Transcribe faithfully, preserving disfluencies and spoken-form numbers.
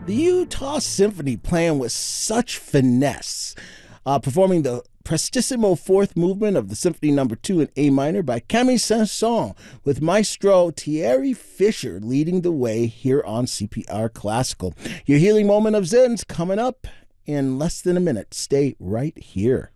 The Utah Symphony playing with such finesse, uh, performing the prestissimo fourth movement of the Symphony Number Two in A minor by Camille Saint-Saëns, with Maestro Thierry Fischer leading the way here on C P R Classical. Your healing moment of Zen's coming up in less than a minute. Stay right here.